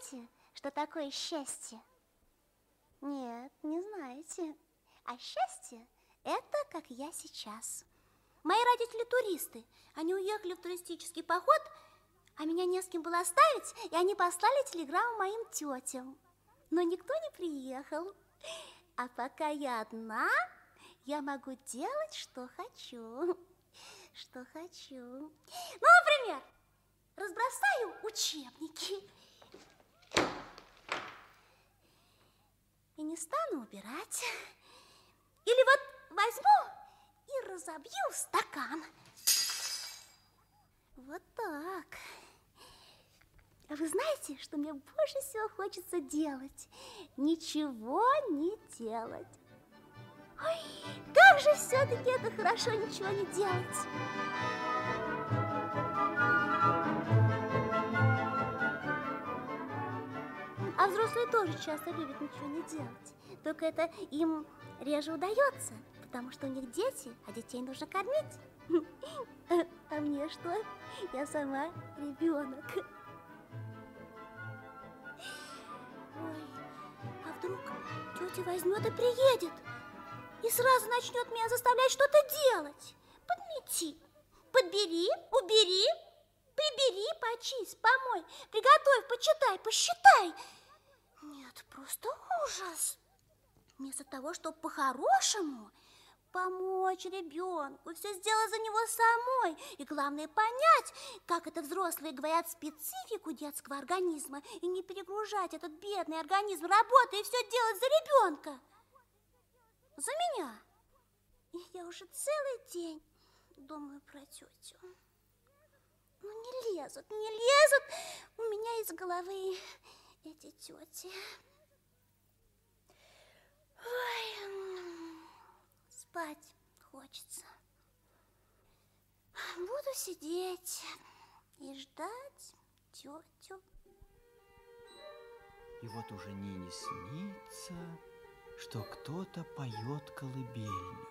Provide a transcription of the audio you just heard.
знаете, что такое счастье? Нет, не знаете. А счастье – это как я сейчас. Мои родители туристы. Они уехали в туристический поход, а меня не с кем было оставить, и они послали телеграмму моим тетям. Но никто не приехал. А пока я одна, я могу делать, что хочу. Что хочу. Ну, например, разбросаю учебники и не стану убирать. Или вот возьму и разобью стакан. Вот так. А вы знаете, что мне больше всего хочется делать? Ничего не делать. Ой, как же все-таки это хорошо ничего не делать. А взрослые тоже часто любят ничего не делать. Только это им реже удается, потому что у них дети, а детей нужно кормить. А мне что? Я сама ребенок. Ой, а вдруг тетя возьмет и приедет, и сразу начнет меня заставлять что-то делать. Подмети, подбери, убери, прибери, почисть, помой, приготовь, почитай, посчитай. Нет, просто ужас. Вместо того, чтобы по-хорошему помочь ребенку, все сделать за него самой. И главное понять, как это взрослые говорят, специфику детского организма, и не перегружать этот бедный организм работой и все делать за ребенка. За меня. И я уже целый день думаю про тетю. Ну не лезут у меня из головы эти тети. Ой, спать хочется. Буду сидеть и ждать тетю. И вот уже Нине снится, что кто-то поет колыбельную.